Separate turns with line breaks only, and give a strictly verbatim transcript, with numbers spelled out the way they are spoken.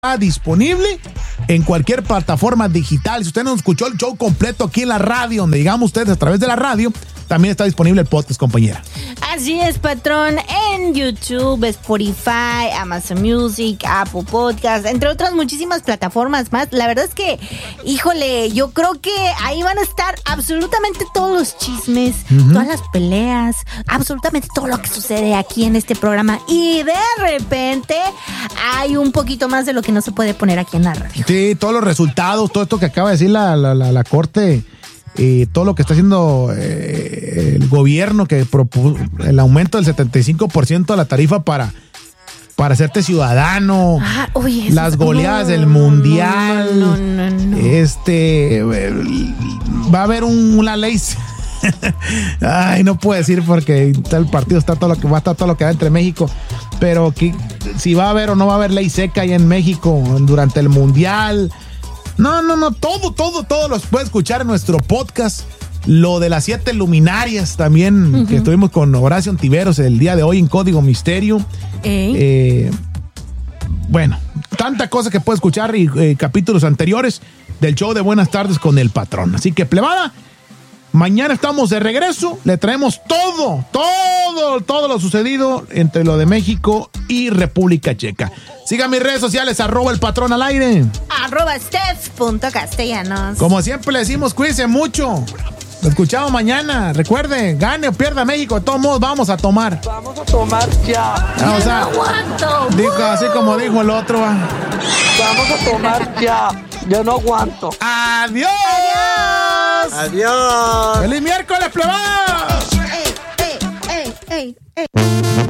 disponible en cualquier plataforma digital. Si usted no escuchó el show completo aquí en la radio, donde llegamos ustedes a través de la radio, también está disponible el podcast, compañera.
Así es, patrón, en YouTube, Spotify, Amazon Music, Apple Podcast, entre otras muchísimas plataformas más. La verdad es que, híjole, yo creo que ahí van a estar absolutamente todos los chismes, uh-huh. todas las peleas, absolutamente todo lo que sucede aquí en este programa. Y de repente hay un poquito más de lo que no se puede poner aquí en la radio.
Sí, todos los resultados, todo esto que acaba de decir la, la, la, la Corte, eh, todo lo que está haciendo eh, el gobierno, que propuso el aumento del setenta y cinco por ciento de la tarifa para, para hacerte ciudadano,
ah, oye,
las goleadas
no,
del mundial,
no, no, no, no.
este, eh, va a haber un, una ley. Ay, no puedo decir porque el partido está todo lo que va a estar todo lo que da entre México, pero que, si va a haber o no va a haber ley seca ahí en México durante el mundial. No, no, no, todo, todo, todo los puede escuchar en nuestro podcast. Lo de las siete luminarias también, uh-huh. que estuvimos con Horacio Ontiveros el día de hoy en Código Misterio. ¿Eh? Eh, bueno, tanta cosa que puede escuchar y eh, capítulos anteriores del show de Buenas Tardes con el Patrón. Así que, plebada, mañana estamos de regreso, le traemos todo, todo, todo lo sucedido entre lo de México y República Checa. Sigan mis redes sociales, arroba el patrón al aire.
Arroba Steph punto castellanos.
Como siempre le decimos, cuídense mucho. Lo escuchamos mañana. Recuerde, gane o pierda México, de todos modos vamos a tomar.
Vamos a tomar ya.
Ya o sea, no aguanto.
Dijo, así como dijo el otro. Va.
Vamos a tomar ya. Yo no aguanto.
¡Adiós!
¡Adiós!
¡Adiós!
¡Feliz miércoles, plebada!
¡Ey, ey, ey, ey, ey!